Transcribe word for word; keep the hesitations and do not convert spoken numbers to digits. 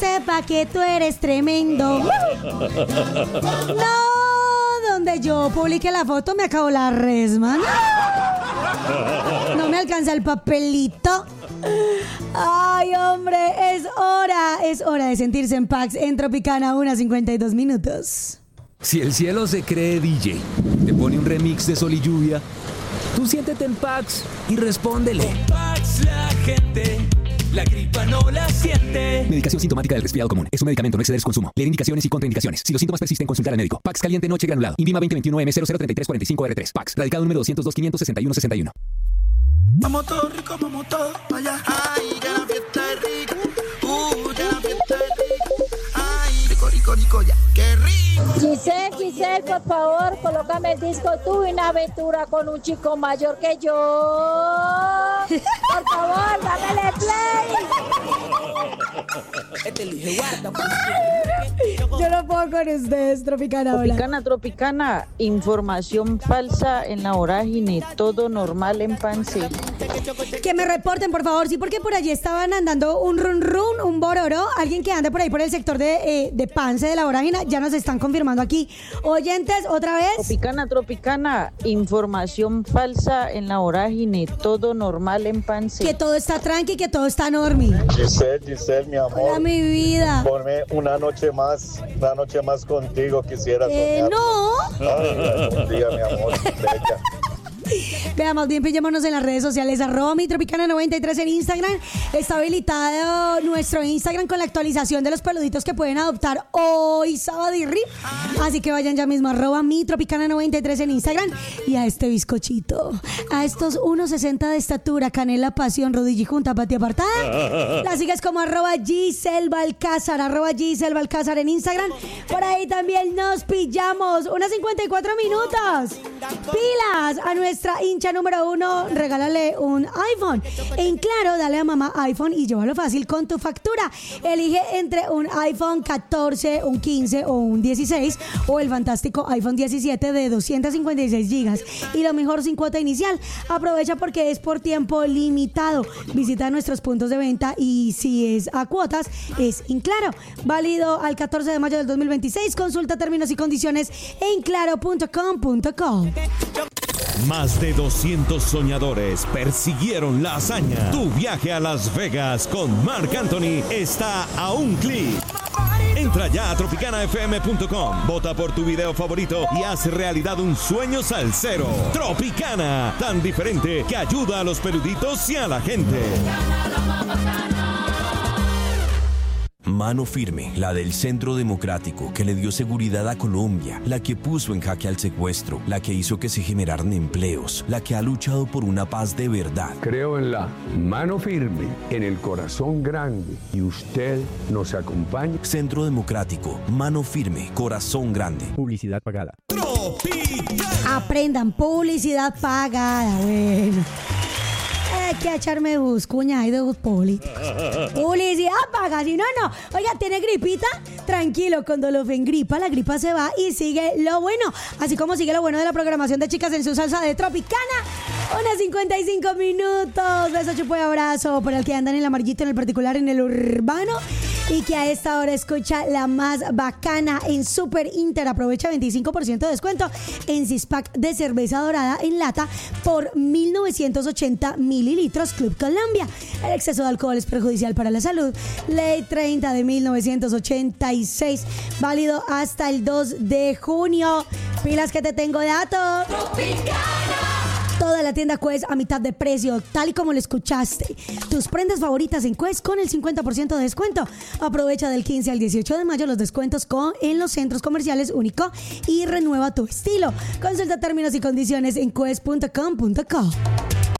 sepa que tú eres tremendo. No, donde yo publiqué la foto me acabó la resma. No me alcanza el papelito. Ay, hombre, es hora, es hora de sentirse en Pax en Tropicana, una cincuenta y dos minutos. Si el cielo se cree D J, te pone un remix de Sol y Lluvia, tú siéntete en Pax y respóndele. Con Pax la gente, la gripa no la siente. Medicación sintomática del resfriado común. Es un medicamento, no exceder su consumo. Leer indicaciones y contraindicaciones. Si los síntomas persisten, consultar al médico. Pax caliente noche granulado. Invima veinte veintiuno M cero cero treinta y tres cuarenta y cinco R tres. Pax. Radicado número doscientos dos quinientos sesenta y uno sesenta y uno. Vamos todo rico, vamos todo para allá. Ay, ya la fiesta es rica. Uh, ya la fiesta es rica. Ay, rico, rico, rico, ya. ¡Qué rico! Giselle, Giselle, por favor, colócame el disco Tuve una aventura con un chico mayor que yo. Por favor, dámele play. Yo no puedo con ustedes, Tropicana. Hola. Tropicana, Tropicana, información falsa en la vorágine, todo normal en Pance. Que me reporten, por favor, sí, porque por allí estaban andando un run run, un bororo, alguien que anda por ahí por el sector de, eh, de Pance, de la vorágine, ya nos están confirmando aquí. Oyentes, otra vez. Tropicana, Tropicana, información falsa en la vorágine, todo normal en Pance. Que todo está tranqui, que todo está normi. Giselle, Giselle, mi amor. Hola, mi vida. Ponme una noche más, una noche más contigo, quisiera soñar. Eh, no. Ay, algún día, mi amor, bella. Veamos bien, pillémonos en las redes sociales, arroba mi Tropicana noventa y tres en Instagram. Está habilitado nuestro Instagram con la actualización de los peluditos que pueden adoptar hoy, sábado y rip. Así que vayan ya mismo, arroba mi Tropicana noventa y tres en Instagram. Y a este bizcochito, a estos uno sesenta de estatura, canela, pasión, rodilla y junta, patio apartada, la sigues como arroba Giselle Balcázar, arroba Giselle Balcázar en Instagram. Por ahí también nos pillamos, unas cincuenta y cuatro minutos. Pilas a nuestra hincha número uno, regálale un iPhone. En Claro, dale a mamá iPhone y llévalo fácil con tu factura. Elige entre un iPhone catorce, un quince o un dieciséis o el fantástico iPhone diecisiete de doscientos cincuenta y seis gigas. Y lo mejor, sin cuota inicial. Aprovecha porque es por tiempo limitado. Visita nuestros puntos de venta y si es a cuotas, es en Claro. Válido al catorce de mayo del dos mil veintiséis. Consulta términos y condiciones en claro punto com punto co. Más de doscientos soñadores persiguieron la hazaña. Tu viaje a Las Vegas con Marc Anthony está a un clic. Entra ya a tropicana f m punto com, vota por tu video favorito y haz realidad un sueño salsero. Tropicana, tan diferente que ayuda a los peluditos y a la gente. Mano firme, la del Centro Democrático, que le dio seguridad a Colombia, la que puso en jaque al secuestro, la que hizo que se generaran empleos, la que ha luchado por una paz de verdad. Creo en la mano firme, en el corazón grande, y usted nos acompaña. Centro Democrático, mano firme, corazón grande. Publicidad pagada. Tropicana. Aprendan, publicidad pagada, bueno. Hay que echarme bus, cuña y de bus políticos. Publicidad paga, si no, no. Oiga, ¿tiene gripita? Tranquilo, con Dolofen Gripa, la gripa se va y sigue lo bueno. Así como sigue lo bueno de la programación de Chicas en su Salsa de Tropicana. Unas cincuenta y cinco minutos. Beso, chupo y abrazo para el que andan en el amarillito, en el particular, en el urbano. Y que a esta hora escucha la más bacana en Super Inter. Aprovecha veinticinco por ciento de descuento en six-pack de cerveza dorada en lata por mil novecientos ochenta mililitros. Club Colombia. El exceso de alcohol es perjudicial para la salud. Ley treinta de mil novecientos ochenta y seis. Válido hasta el dos de junio. Pilas que te tengo datos. Tropicana. Toda la tienda Quest a mitad de precio, tal y como lo escuchaste. Tus prendas favoritas en Quest con el cincuenta por ciento de descuento. Aprovecha del quince al dieciocho de mayo los descuentos con, en los centros comerciales Único y renueva tu estilo. Consulta términos y condiciones en quest punto com punto co.